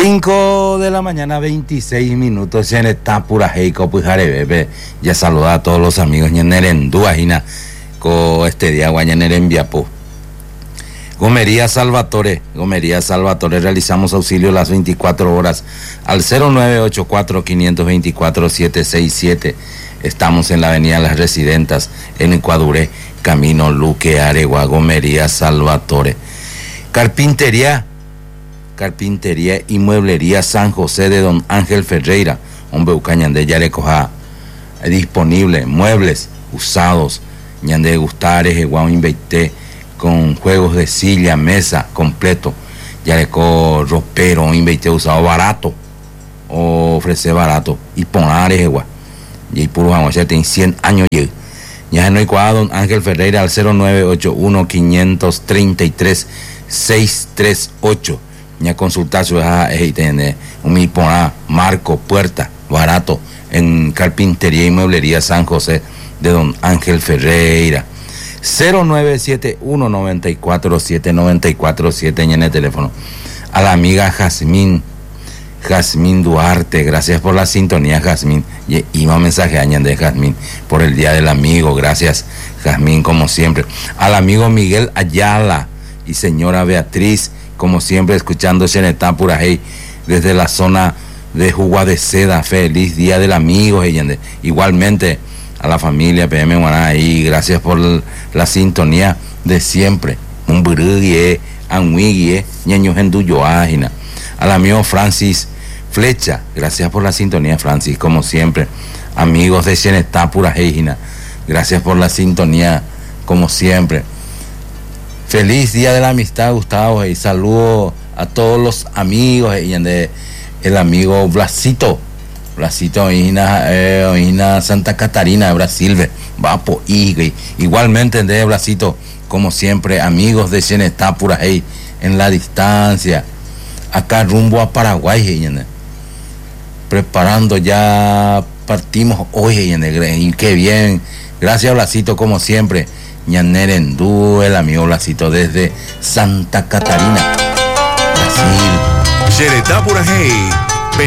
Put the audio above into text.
5 de la mañana, 26 minutos, en esta pura heico, pues bebé. Ya saluda a todos los amigos, ñeneren duajina, con este día, guañeneren viapo. Gomería Salvatore, realizamos auxilio las 24 horas al 0984-524-767. Estamos en la avenida Las Residentas, en Ecuaduré, camino Luque, Aregua, Gomería Salvatore. Carpintería y mueblería San José de Don Ángel Ferreira, hombre ucañande yarecoja, disponible, muebles usados, ñande gustares, igual inveité, con juegos de silla, mesa, completo, yareco ropero, inveité usado barato, ofrece barato, y ponares igual, y puro vamos a tiene 100 años ya no hay cuadro Don Ángel Ferreira al 0981-533-638. Ya consultar su un marco, puerta, barato, en carpintería y mueblería San José de Don Ángel Ferreira. 0971-94-794-7 en el teléfono. A la amiga Jazmín Duarte, gracias por la sintonía, Jazmín. Y un mensaje de Jazmín por el Día del Amigo, gracias, Jazmín, como siempre. Al amigo Miguel Ayala y señora Beatriz, como siempre, escuchando Xenetá Purajey desde la zona de Jugua de Seda. Feliz Día del Amigo. Igualmente a la familia PM Guaná ahí, gracias por la sintonía de siempre. Un burguie, anguigue, ñeño genduyoágina. Al amigo Francis Flecha, gracias por la sintonía, Francis, como siempre. Amigos de Xenetá Purajey, gracias por la sintonía, como siempre. Feliz Día de la Amistad, Gustavo, y saludo a todos los amigos, el amigo Blasito, Oina Santa Catarina de Brasil, Vapo, igualmente de Blasito, como siempre, amigos de Xenetá Purajey, en la distancia, acá rumbo a Paraguay, preparando ya, partimos hoy, y qué bien, gracias Blasito, como siempre. Ñanerendú, el amigo Blasito desde Santa Catarina, Brasil. Xenetá Purajey